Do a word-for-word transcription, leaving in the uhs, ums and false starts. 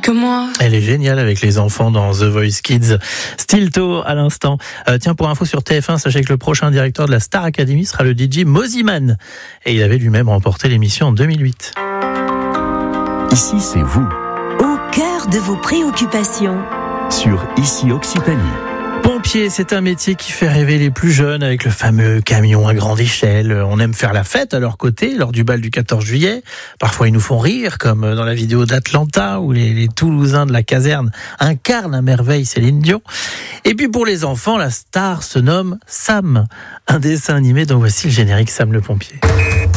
que moi. Elle est géniale avec les enfants dans The Voice Kids. Stilto à l'instant. Euh, tiens, pour info sur T F un, sachez que le prochain directeur de la Star Academy sera le D J Mosiman. Et il avait lui-même remporté l'émission en deux mille huit. Ici, c'est vous, Au cœur de vos préoccupations. sur Ici Occitanie. Pompier, c'est un métier qui fait rêver les plus jeunes avec le fameux camion à grande échelle. On aime faire la fête à leur côté lors du bal du quatorze juillet. Parfois, ils nous font rire, comme dans la vidéo d'Atlanta où les, les Toulousains de la caserne incarnent à merveille Céline Dion. Et puis pour les enfants, la star se nomme Sam, un dessin animé dont voici le générique Sam le pompier.